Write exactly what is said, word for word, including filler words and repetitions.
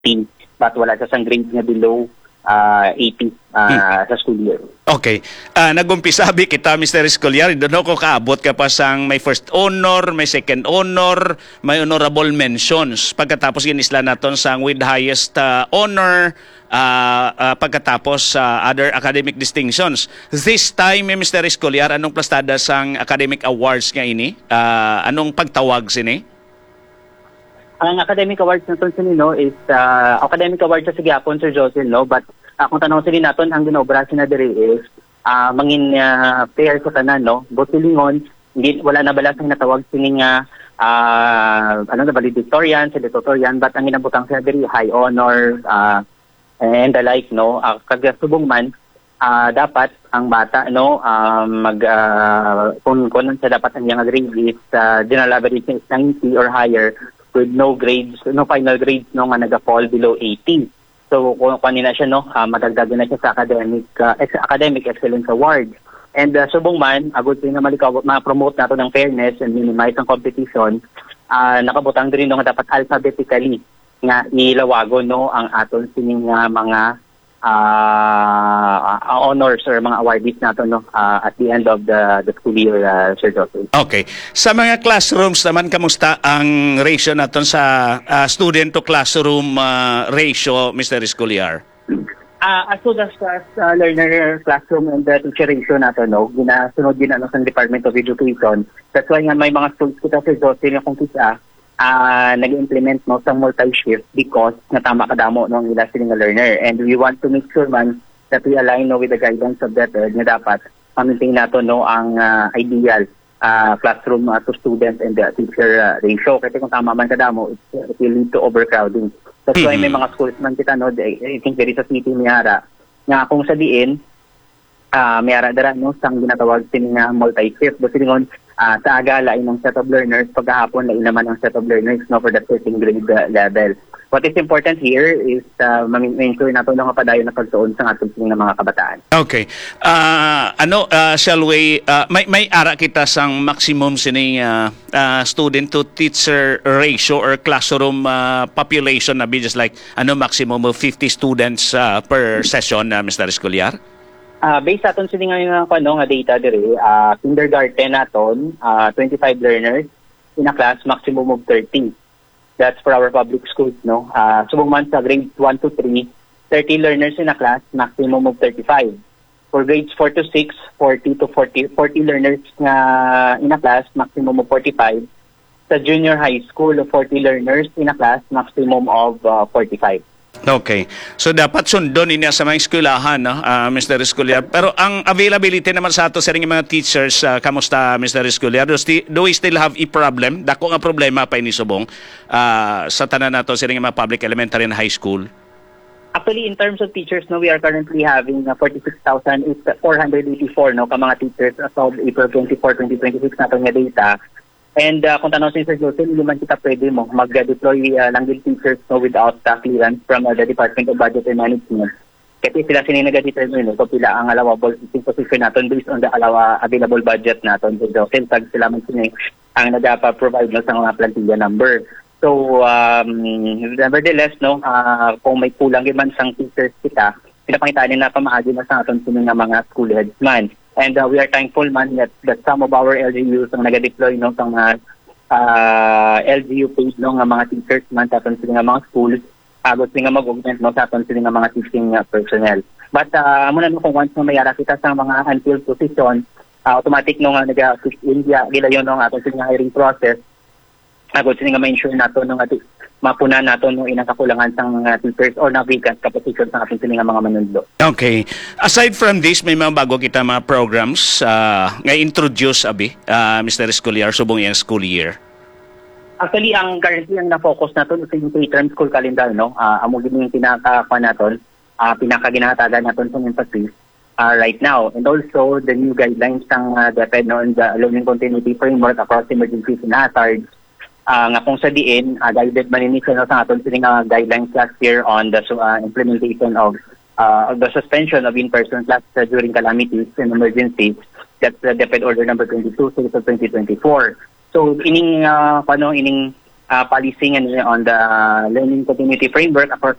eighty, but wala sa sang grade nga below uh, eighty uh, hmm. sa school year. Okay. Uh, Nag-umpisa sabi kita, Mister Escolyar, doon ako kaabot ka pa sang may first honor, may second honor, may honorable mentions. Pagkatapos ginisla naton sang with highest uh, honor, uh, uh, pagkatapos uh, other academic distinctions. This time, Mister Escolyar, anong plastada sang academic awards nga ini? Uh, anong pagtawag sini? Ang academic awards naton sini no is uh, academic awards sa Sigapon, Sir Josel, no, but uh, kung tanong sini naton ang ginobra sina diri is uh, mangin uh, fair ko tanan, no, botilingon hindi wala na balas ang natawag sini nga uh, ano na valedictorian, salutatorian, but ang ginabutang sila diri high honor uh, and the like, no, uh, kagasubong man uh, dapat ang bata, no, uh, mag uh, kung kung sa dapat ang yang grade is uh, general average is ninety or higher with no grades, no final grades, no, nga naga-fall below eighty. So, kung kanina siya, no, uh, madagdagan na siya sa academic uh, ex academic excellence award. And uh, subong man, agad rin na malikaw, ma-promote nato ng fairness and minimize ang competition, uh, nakabutang din no, nga dapat alphabetically nga ilawago, no, ang aton sining uh, mga uh, uh, honors or mga awardees nato, no, uh, at the end of the, the school year, uh, Sir Joseph. Okay. Sa mga classrooms naman, kamusta ang ratio naton sa uh, student to classroom uh, ratio, Mister Escolyar? Uh, as soon as, as uh, learner classroom and the teacher ratio nato, no, ginasunod din ano sa Department of Education. That's why nga may mga schools kita, Sir Joseph, yung kung kita, uh, nag-implement, no, sa multi-shift because natama kadamo no, ang ila silang learner. And we want to make sure man that we align, no, with the guidance of that uh, na dapat pamiting nato, no, ang uh, ideal uh, classroom uh, to student and the teacher uh, ratio. Kasi kung tama man kadamo, it, it will lead to overcrowding. That's why may mga schools man kita, no, I think there is a city Miyara nga kung sa diin uh, Miyara dara, no, sang ginatawag sin nga multi-shift. Kasi ngon uh, sa aga lain ng set of learners, pagkahapon lain naman ang set of learners, no, for that certain grade uh, level. What is important here is uh, ma-ensure nato nga padayon na pagtuon sa ating ng mga kabataan. Okay. Uh, ano, uh, shall we, uh, may, may ara kita sang maximum sini uh, uh, student to teacher ratio or classroom uh, population na be just like ano maximum of fifty students uh, per session, uh, Mister Escolyar? Uh, based aton sini nga yung ano, nga data diri, uh, kindergarten naton, uh, twenty-five learners in a class, maximum of thirty. That's for our public schools, no. Uh, subong man sa grades one to three, thirty learners in a class, maximum of thirty-five. For grades four to six, forty to forty, forty learners nga in a class, maximum of forty-five. Sa junior high school, forty learners in a class, maximum of uh, forty-five. Okay. So dapat sundon niya sa mga eskwelahan, no, uh, Mister Escolyar. Pero ang availability naman sa ato sa ring mga teachers, uh, kamusta, Mister Escolyar? Do, do we still have a problem? Dako nga problema pa ini subong uh, sa tanan nato sa ring mga public elementary and high school? Actually, in terms of teachers, no, we are currently having uh, forty-six thousand four hundred eighty-four, no, ka mga teachers as of April twenty-fourth, twenty twenty-six nato nga data. And uh, kung tanong si Sir Joseph, hindi man kita pwede mo mag-deploy uh, lang din teachers, no, without uh, clearance from uh, the Department of Budget and Management. Kasi sila sininaga-determine, no, kung pila ang allowable position natin based on the allow, available budget natin. So, Joseph, tag sila man sila ang nagpa-provide, no, sa mga plantilla number. So, um, nevertheless, no, uh, kung may kulang man sang teachers kita, pinapangitaan na pamaagi na sa aton sila nga mga school heads man. And uh, we are thankful man that, that some of our L G Us ang nag-deploy, no, sa mga uh, L G U page, no, nga mga teachers man sa aton sila nga mga schools, agos nga mag-augment, no, sa aton sila nga mga teaching uh, personnel. But uh, muna no, kung once na mayara kita sa mga unfilled position, uh, automatic no nga nag-assist India, gila yun no, nga aton sila nga hiring process, agos sila nga ma-ensure nato no, nga mapuna nato no, inang kakulangan sa mga teachers or na vacant position sa ating sila nga mga manunlo. Okay. Aside from this, may mga bago kita mga programs uh, nga introduce, abi, uh, Mister Escolyar, subong yung school year. Actually, ang currently ang na-focus natin sa yung three-term school calendar, no? Uh, amo din yung pinaka-kuha natin, uh, pinaka-ginahatagan natin sa emphasis uh, right now. And also, the new guidelines ng uh, DepEd, no, and the learning continuity framework across emergencies and hazards. Uh, nga kung sa diin, uh, guided maninisyon no, sa aton sining uh, guidelines last year on the uh, implementation of, uh, of the suspension of in-person class uh, during calamities and emergencies. That's the DepEd Order number twenty-two, series of twenty twenty-four. So, ining, uh, ano, ining uh, policy nga niya on the learning continuity framework across